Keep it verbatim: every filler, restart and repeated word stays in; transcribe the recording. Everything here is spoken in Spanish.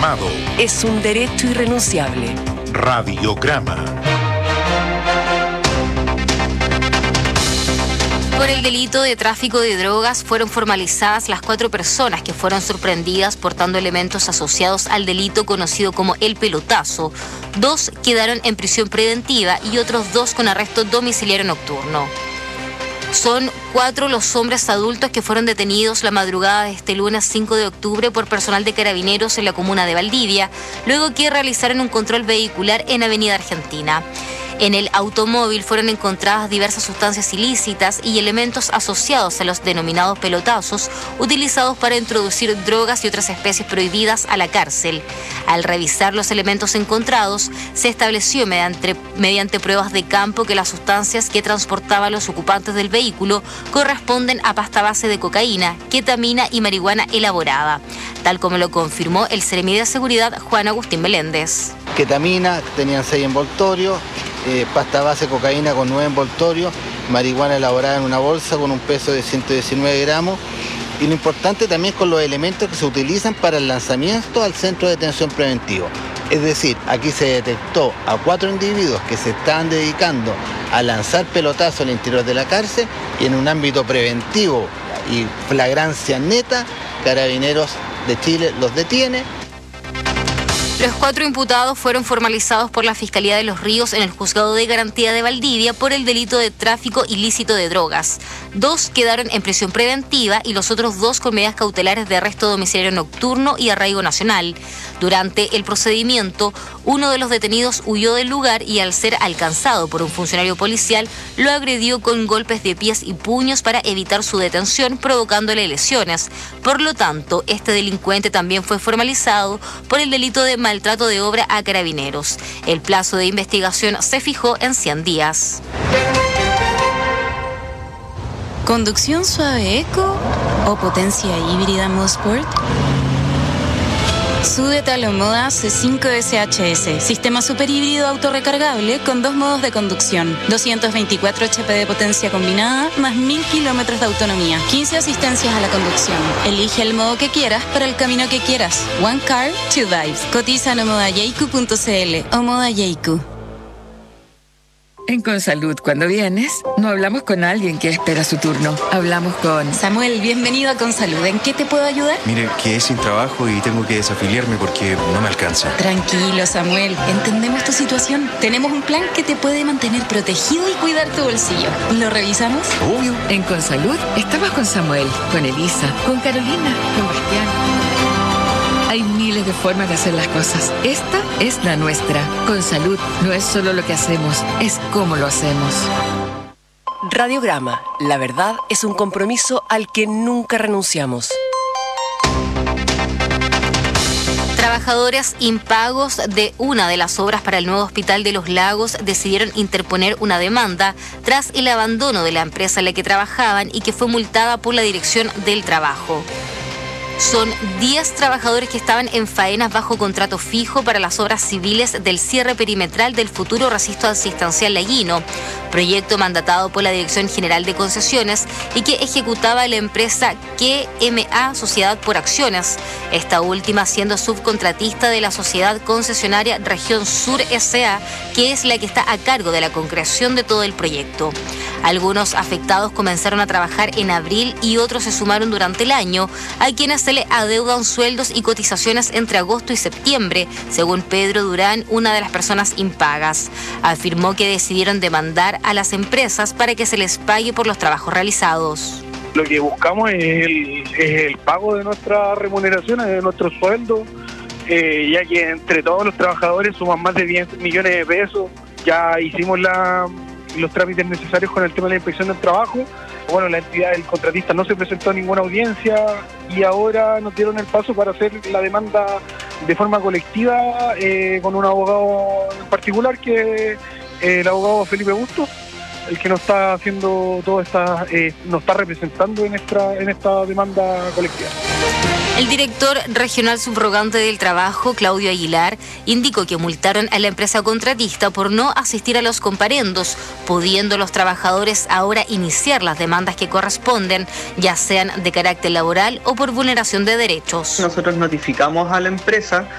informado. Es un derecho irrenunciable. Radiograma. Por el delito de tráfico de drogas fueron formalizadas las cuatro personas que fueron sorprendidas portando elementos asociados al delito conocido como el pelotazo. Dos quedaron en prisión preventiva y otros dos con arresto domiciliario nocturno. Son cuatro los hombres adultos que fueron detenidos la madrugada de este lunes cinco de octubre por personal de Carabineros en la comuna de Valdivia, luego que realizaron un control vehicular en Avenida Argentina. En el automóvil fueron encontradas diversas sustancias ilícitas y elementos asociados a los denominados pelotazos, utilizados para introducir drogas y otras especies prohibidas a la cárcel. Al revisar los elementos encontrados, se estableció mediante, mediante pruebas de campo que las sustancias que transportaban los ocupantes del vehículo corresponden a pasta base de cocaína, ketamina y marihuana elaborada, tal como lo confirmó el Seremi de Seguridad Juan Agustín Meléndez. Ketamina, tenían seis envoltorios, eh, pasta base cocaína con nueve envoltorios, marihuana elaborada en una bolsa con un peso de ciento diecinueve gramos. Y lo importante también con los elementos que se utilizan para el lanzamiento al centro de detención preventivo. Es decir, aquí se detectó a cuatro individuos que se estaban dedicando a lanzar pelotazos al interior de la cárcel y en un ámbito preventivo y flagrancia neta, Carabineros de Chile los detiene. Los cuatro imputados fueron formalizados por la Fiscalía de Los Ríos en el Juzgado de Garantía de Valdivia por el delito de tráfico ilícito de drogas. Dos quedaron en prisión preventiva y los otros dos con medidas cautelares de arresto domiciliario nocturno y arraigo nacional. Durante el procedimiento, uno de los detenidos huyó del lugar y al ser alcanzado por un funcionario policial, lo agredió con golpes de pies y puños para evitar su detención, provocándole lesiones. Por lo tanto, este delincuente también fue formalizado por el delito de maltrato de obra a Carabineros. El plazo de investigación se fijó en cien días. ¿Conducción suave eco o potencia híbrida Mosport? Súbete a la Omoda C cinco S H S, sistema superhíbrido autorrecargable con dos modos de conducción, doscientos veinticuatro H P de potencia combinada, más mil kilómetros de autonomía, quince asistencias a la conducción. Elige el modo que quieras para el camino que quieras. One car, two vibes. Cotiza en omoda yeiku punto c l. Omoda Yeiku. En Consalud, cuando vienes, no hablamos con alguien que espera su turno. Hablamos con... Samuel, bienvenido a Consalud. ¿En qué te puedo ayudar? Mire, quedé sin trabajo y tengo que desafiliarme porque no me alcanza. Tranquilo, Samuel. Entendemos tu situación. Tenemos un plan que te puede mantener protegido y cuidar tu bolsillo. ¿Lo revisamos? Obvio. En Consalud, estamos con Samuel, con Elisa, con Carolina, con Bastián. Hay miles de formas de hacer las cosas. Esta es la nuestra. Consalud no es solo lo que hacemos, es cómo lo hacemos. Radiograma. La verdad es un compromiso al que nunca renunciamos. Trabajadores impagos de una de las obras para el nuevo Hospital de los Lagos decidieron interponer una demanda tras el abandono de la empresa en la que trabajaban y que fue multada por la Dirección del Trabajo. Son diez trabajadores que estaban en faenas bajo contrato fijo para las obras civiles del cierre perimetral del futuro recinto asistencial Laguino, proyecto mandatado por la Dirección General de Concesiones y que ejecutaba la empresa Q M A Sociedad por Acciones, esta última siendo subcontratista de la Sociedad Concesionaria Región Sur S A, que es la que está a cargo de la concreción de todo el proyecto. Algunos afectados comenzaron a trabajar en abril y otros se sumaron durante el año, a quienes se le adeudan sueldos y cotizaciones entre agosto y septiembre, según Pedro Durán, una de las personas impagas. Afirmó que decidieron demandar a las empresas para que se les pague por los trabajos realizados. Lo que buscamos es el, es el pago de nuestras remuneraciones, de nuestros sueldos, eh, ya que entre todos los trabajadores suman más de diez millones de pesos. Ya hicimos la, los trámites necesarios con el tema de la inspección del trabajo. Bueno, la entidad del contratista no se presentó a ninguna audiencia y ahora nos dieron el paso para hacer la demanda de forma colectiva eh, con un abogado en particular, que es eh, el abogado Felipe Bustos, el que nos está haciendo toda esta, eh, nos está representando en esta, en esta demanda colectiva. El director regional subrogante del trabajo, Claudio Aguilar, indicó que multaron a la empresa contratista por no asistir a los comparendos, pudiendo los trabajadores ahora iniciar las demandas que corresponden, ya sean de carácter laboral o por vulneración de derechos. Nosotros notificamos a la empresa